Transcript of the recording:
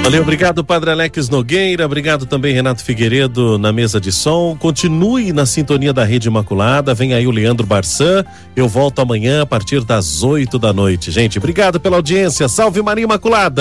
Valeu, obrigado Padre Alex Nogueira, obrigado também Renato Figueiredo na mesa de som. Continue na sintonia da Rede Imaculada, vem aí o Leandro Barçan, eu volto amanhã a partir das 8 da noite. Gente, obrigado pela audiência, salve Maria Imaculada!